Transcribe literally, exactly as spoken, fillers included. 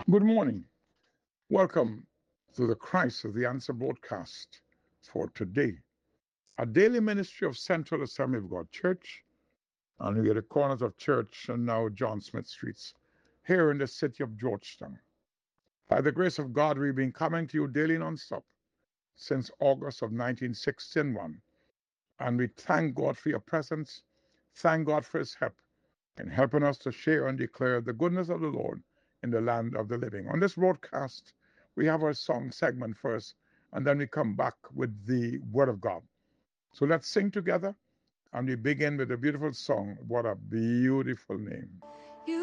Good morning. Welcome to the Christ of the Answer broadcast for today. A daily ministry of Central Assembly of God Church, and we get the corners of Church and now John Smith Streets, here in the city of Georgetown. By the grace of God, we've been coming to you daily non-stop since August of nineteen sixty-one, and we thank God for your presence, thank God for His help in helping us to share and declare the goodness of the Lord in the land of the living. On this broadcast, we have our song segment first, and then we come back with the Word of God. So let's sing together, and we begin with a beautiful song, What a Beautiful Name.